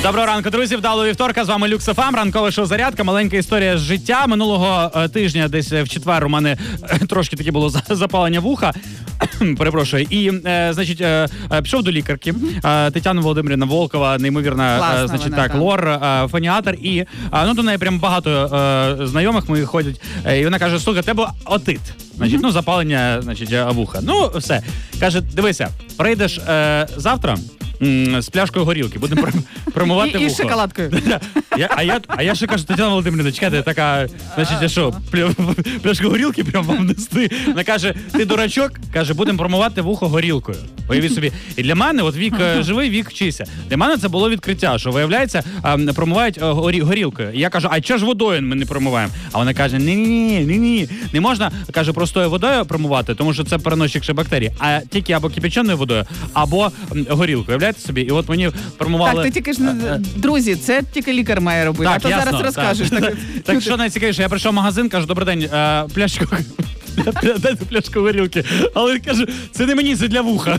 Доброго ранку, друзі. Вдалого вівторка. З вами Люкс ФМ. Ранкове шоу «Зарядка». Маленька історія з життя. Минулого тижня, десь в четвер, у мене трошки таке було запалення вуха. Перепрошую. І, значить, пішов до лікарки. Тетяна Володимирівна Волкова, неймовірна, класна значить, вона, так, лор, фоніатор. І, до неї прям багато знайомих моїх ходять. І вона каже, слухай, тебе отит. Значить, запалення, значить, вуха. Ну, все. Каже, дивися, прийдеш завтра з пляшкою горілки, будемо промивати вухо. І з шоколадкою. А я ще кажу, Тетяна Володимирівна, чекайте, така, значить, що, пляшку горілки прямо вам нести? Вона каже, ти дурачок? Каже, будемо промивати вухо горілкою. Уявіть собі. І для мене, от вік живий, вік вчися. Для мене це було відкриття, що, виявляється, промивають горілкою. І я кажу, а чого ж водою ми не промиваємо? А вона каже, ні, не можна, каже, простою водою промивати, тому що це переносчик ще бактерій, а тільки або кипяченою водою, або горілкою. Уявляєте собі? І от мені промивали... Так, ти тільки ж, друзі, це тільки лікар має робити, так, а то ясно, зараз розкажеш. Так що найцікавіше, я прийшов в магазин, кажу, добрий день, пляшку... Дайте пляшку горілки. Але кажу, це не мені, це для вуха.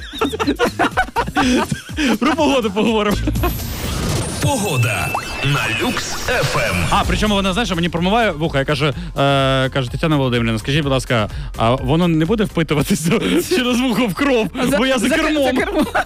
Про погоду поговоримо. Погода на Люкс ФМ. Причому вона, знаєш, мені промиває вуха. Я кажу, Тетяна Володимирівна, скажіть, будь ласка, а воно не буде впитуватися через вухо в кров? Бо я за кермом.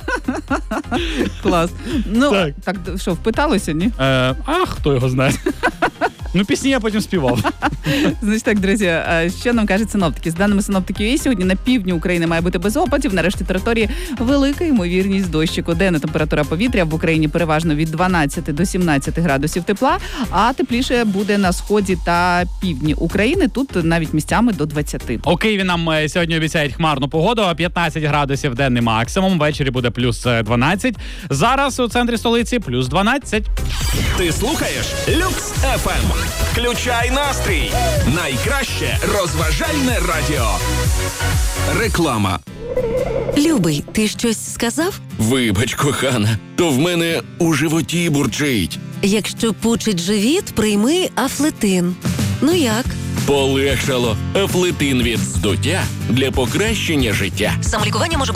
Клас. Ну, так що, впиталося, ні? Хто його знає. Пісні я потім співав. Значить так, друзі, що нам кажуть синоптики? З даними синоптиків, сьогодні на півдні України має бути без опадів, на решті території велика ймовірність дощику. Денна температура повітря в Україні переважно від 12 до 17 градусів тепла, а тепліше буде на сході та півдні України, тут навіть місцями до 20. У Києві нам сьогодні обіцяють хмарну погоду, 15 градусів денний максимум, ввечері буде плюс 12. Зараз у центрі столиці плюс 12. Ти слухаєш Люкс ФМ. Включай настрій. Найкраще розважальне радіо. Реклама. Любий, ти щось сказав? Вибач, кохана, то в мене у животі бурчить. Якщо пучить живіт, прийми Афлетин. Ну як? Полегшало. Афлетин від здуття для покращення життя. Самолікування може бути